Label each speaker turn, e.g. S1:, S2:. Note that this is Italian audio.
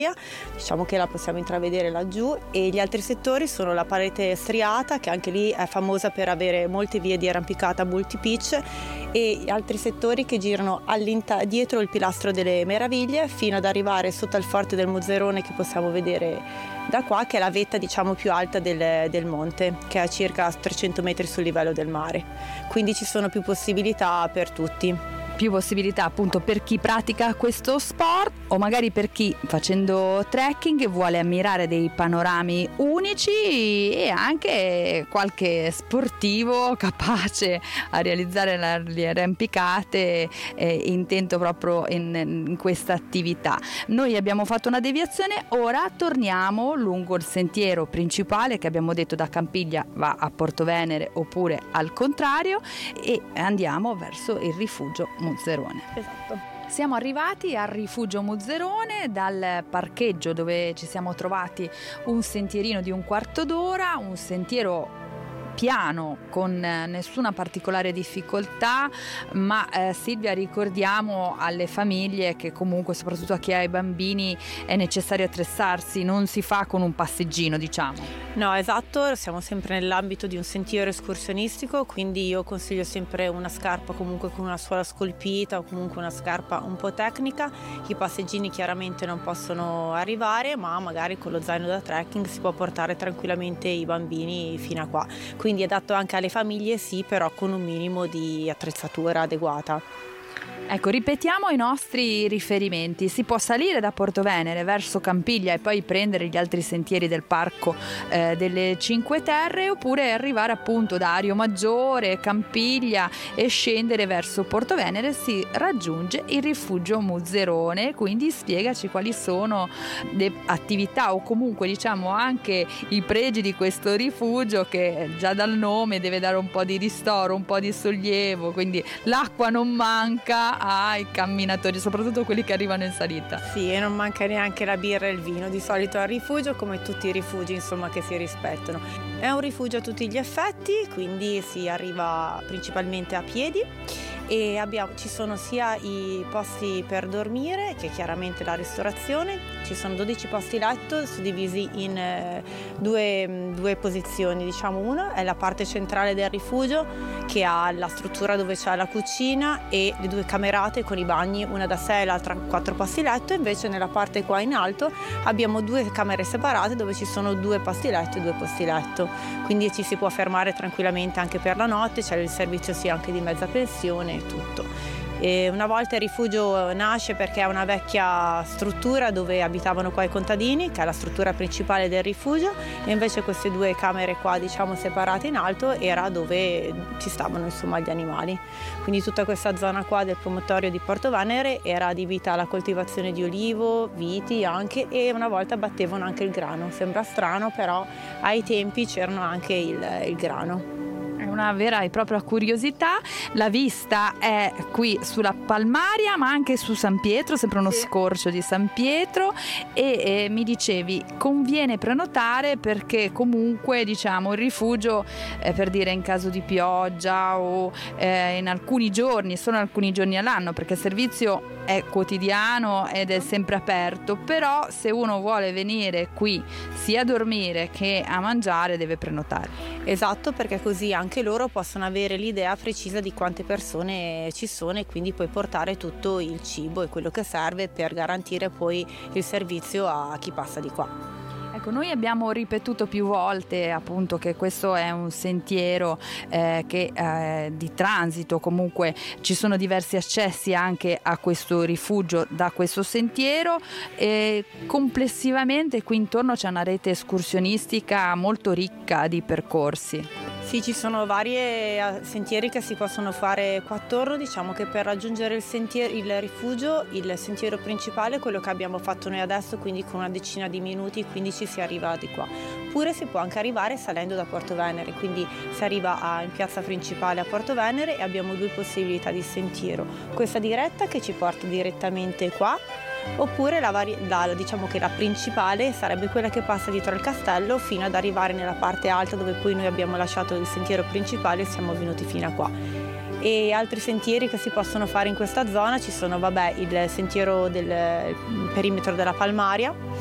S1: diciamo che la possiamo intravedere laggiù, e gli altri settori sono la parete striata, che anche lì è famosa per avere molte vie di arrampicata multipitch, e altri settori che girano dietro il pilastro delle meraviglie fino ad arrivare sotto al forte del Muzzerone, che possiamo vedere da qua, che è la vetta diciamo più alta del monte, che è a circa 300 metri sul livello del mare, quindi ci sono più possibilità per tutti.
S2: Più possibilità appunto per chi pratica questo sport, o magari per chi facendo trekking vuole ammirare dei panorami unici, e anche qualche sportivo capace a realizzare le arrampicate intento proprio in questa attività. Noi abbiamo fatto una deviazione, ora torniamo lungo il sentiero principale che abbiamo detto da Campiglia va a Portovenere oppure al contrario, e andiamo verso il rifugio Muzzerone.
S1: Esatto.
S2: Siamo arrivati al rifugio Muzzerone, dal parcheggio dove ci siamo trovati un sentierino di un quarto d'ora, un sentiero piano con nessuna particolare difficoltà, ma Silvia, ricordiamo alle famiglie che comunque soprattutto a chi ha i bambini è necessario attrezzarsi, non si fa con un passeggino, diciamo.
S1: No, esatto, siamo sempre nell'ambito di un sentiero escursionistico, quindi io consiglio sempre una scarpa comunque con una suola scolpita o comunque una scarpa un po' tecnica. I passeggini chiaramente non possono arrivare, ma magari con lo zaino da trekking si può portare tranquillamente i bambini fino a qua, quindi è adatto anche alle famiglie, sì, però con un minimo di attrezzatura adeguata.
S2: Ecco, ripetiamo i nostri riferimenti. Si può salire da Portovenere verso Campiglia e poi prendere gli altri sentieri del parco delle Cinque Terre, oppure arrivare appunto da Ario Maggiore, Campiglia e scendere verso Portovenere. Si raggiunge il rifugio Muzzerone. Quindi spiegaci quali sono le attività, o comunque diciamo anche i pregi di questo rifugio, che già dal nome deve dare un po' di ristoro, un po' di sollievo, quindi l'acqua non manca ai camminatori, soprattutto quelli che arrivano in salita.
S1: Sì, e non manca neanche la birra e il vino di solito al rifugio, come tutti i rifugi insomma che si rispettano. È un rifugio a tutti gli effetti, quindi si arriva principalmente a piedi, e ci sono sia i posti per dormire che chiaramente la ristorazione. Ci sono 12 posti letto suddivisi in due posizioni, diciamo. Una è la parte centrale del rifugio, che ha la struttura dove c'è la cucina e le due camerate con i bagni, una da sé e l'altra 4 posti letto. Invece nella parte qua in alto abbiamo 2 camere separate dove ci sono 2 posti letto e 2 posti letto, quindi ci si può fermare tranquillamente anche per la notte, c'è il servizio sia anche di mezza pensione e tutto. E una volta il rifugio nasce perché è una vecchia struttura dove abitavano qua i contadini, che è la struttura principale del rifugio, e invece queste 2 camere qua, diciamo separate in alto, era dove ci stavano insomma gli animali. Quindi tutta questa zona qua del promontorio di Portovenere era adibita alla coltivazione di olivo, viti anche, e una volta battevano anche il grano. Sembra strano, però ai tempi c'erano anche il grano.
S2: È una vera e propria curiosità. La vista è qui sulla Palmaria, ma anche su San Pietro, sempre uno scorcio di San Pietro, e mi dicevi conviene prenotare perché comunque diciamo il rifugio, per dire in caso di pioggia o in alcuni giorni, sono alcuni giorni all'anno, perché il servizio è quotidiano ed è sempre aperto, però se uno vuole venire qui sia a dormire che a mangiare deve prenotare.
S1: Esatto, perché così anche loro possono avere l'idea precisa di quante persone ci sono, e quindi puoi portare tutto il cibo e quello che serve per garantire poi il servizio a chi passa di qua.
S2: Ecco, noi abbiamo ripetuto più volte appunto che questo è un sentiero di transito, comunque ci sono diversi accessi anche a questo rifugio da questo sentiero, e complessivamente qui intorno c'è una rete escursionistica molto ricca di percorsi.
S1: Sì, ci sono varie sentieri che si possono fare qua attorno. Diciamo che per raggiungere il rifugio, il sentiero principale è quello che abbiamo fatto noi adesso, quindi con una decina di minuti, quindi ci si arriva di qua. Oppure si può anche arrivare salendo da Portovenere, quindi si arriva in piazza principale a Portovenere e abbiamo 2 possibilità di sentiero. Questa diretta che ci porta direttamente qua, oppure diciamo che la principale sarebbe quella che passa dietro al castello fino ad arrivare nella parte alta dove poi noi abbiamo lasciato il sentiero principale e siamo venuti fino a qua. E altri sentieri che si possono fare in questa zona ci sono il sentiero del perimetro della Palmaria,